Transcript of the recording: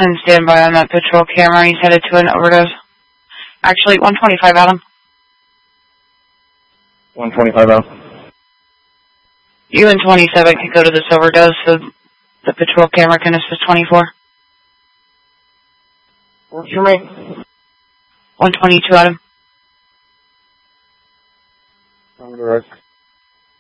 10 stand by on that patrol camera. He's headed to an overdose. Actually, 125 Adam. 125 Adam. You and 27 can go to this overdose so the patrol camera can assist 24. Works for me. 122 Adam. I'm going to risk.